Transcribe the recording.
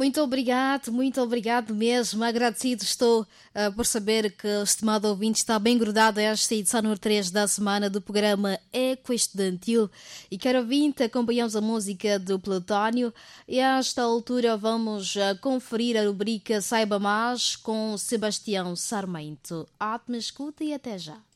Muito obrigado mesmo. Agradecido estou por saber que o estimado ouvinte está bem grudado a esta edição número 3 da semana do programa Eco Estudantil. E caro ouvinte, acompanhamos a música do Plutónio e a esta altura vamos conferir a rubrica Saiba Mais com Sebastião Sarmento. Ótima escuta e até já.